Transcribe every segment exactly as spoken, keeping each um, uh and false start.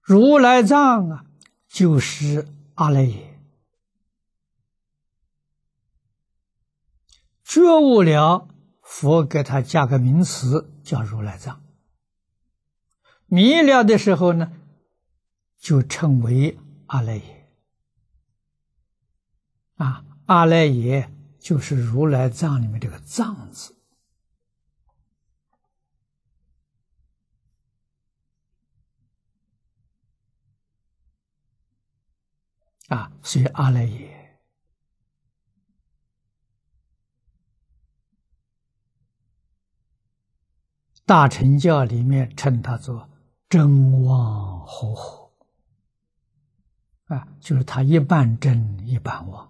如来藏啊，就是阿赖耶。觉悟了，佛给他加个名词叫如来藏。迷了的时候呢，就称为阿赖耶。啊，阿赖耶就是如来藏里面这个藏字。啊，所以阿赖耶大乘教里面称它做真妄合合，啊，就是它一半真一半妄。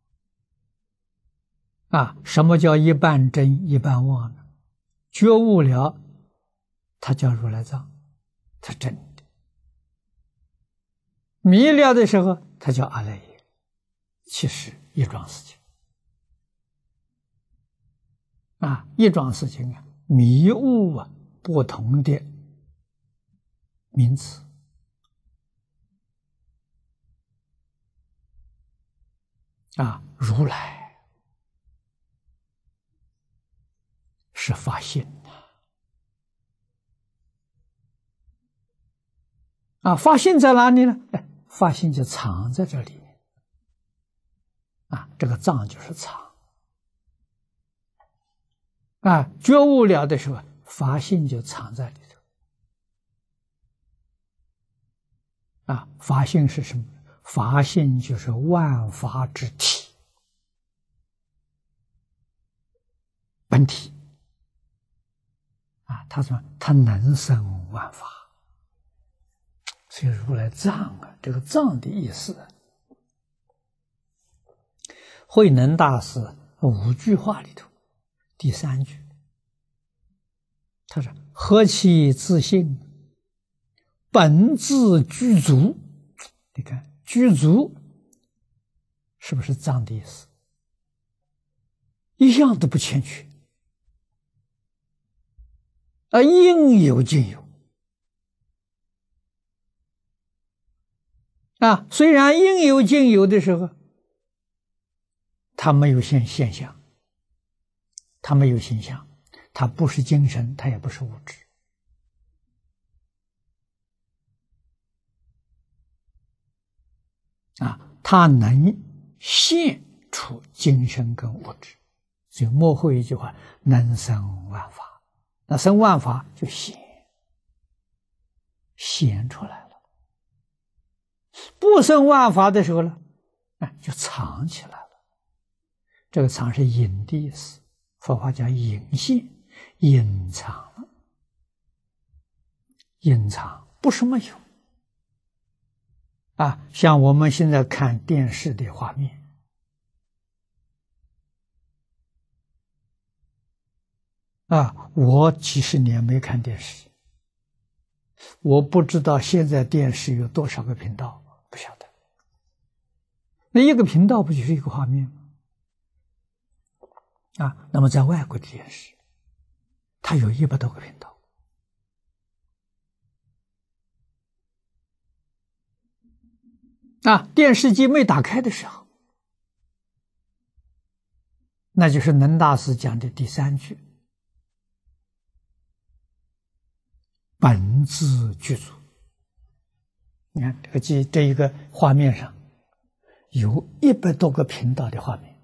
啊，什么叫一半真一半妄呢？觉悟了，它叫如来藏，它真的；迷了的时候，它叫阿赖耶，其实一桩事情。啊，一桩事情啊，迷悟啊，不同的名词。啊，如来是发心的。啊，发心在哪里呢？哎，发心就藏在这里面。啊，这个藏就是藏。啊，觉悟了的时候，发心就藏在里头。啊，发心是什么？发心就是万法之体，本体。啊，他说他能生万法，所以如来藏啊，这个藏的意思，慧能大师五句话里头第三句，他说何其自信，本自具足。你看具足是不是藏的意思？一样都不欠缺。啊，应有尽有。啊，虽然应有尽有的时候，它没有现现象，它没有形象，它不是精神，它也不是物质。啊，它能现出精神跟物质，所以幕后一句话：能生万法。那生万法就显显出来了，不生万法的时候呢，哎，就藏起来了。这个藏是隐的意思，佛法叫隐现，隐藏了。隐藏不是没有啊，像我们现在看电视的画面。啊，我几十年没看电视，我不知道现在电视有多少个频道，不晓得。那一个频道不就是一个画面吗？啊，那么在外国的电视，它有一百多个频道。啊，电视机没打开的时候，那就是能大师讲的第三句。本自具足。你看这个机这一个画面上有一百多个频道的画面。